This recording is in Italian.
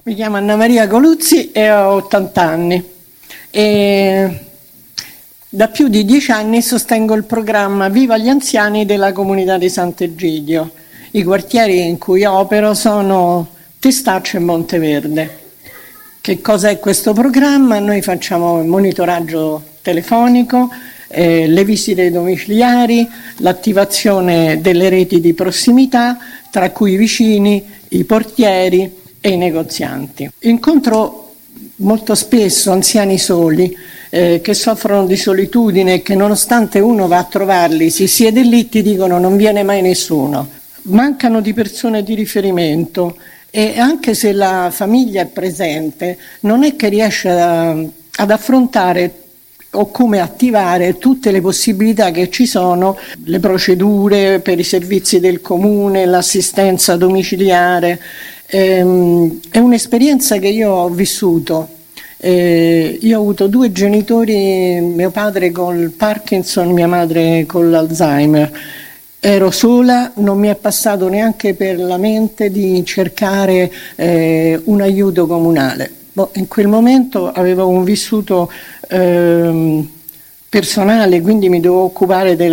Mi chiamo Anna Maria Coluzzi e ho 80 anni. E da più di 10 anni sostengo il programma Viva gli anziani della comunità di Sant'Egidio. I quartieri in cui opero sono Testaccio e Monteverde. Che cosa è questo programma? Noi facciamo il monitoraggio telefonico, le visite domiciliari, l'attivazione delle reti di prossimità, tra cui i vicini, i portieri e i negozianti. Incontro molto spesso anziani soli che soffrono di solitudine e che nonostante uno va a trovarli, si siede lì, ti dicono non viene mai nessuno. Mancano di persone di riferimento e anche se la famiglia è presente non è che riesce ad affrontare o come attivare tutte le possibilità che ci sono, le procedure per i servizi del comune, l'assistenza domiciliare. È un'esperienza che io ho vissuto. Io ho avuto 2 genitori, mio padre col Parkinson, mia madre con l'Alzheimer. Ero sola, non mi è passato neanche per la mente di cercare un aiuto comunale. In quel momento avevo un vissuto personale, quindi mi dovevo occupare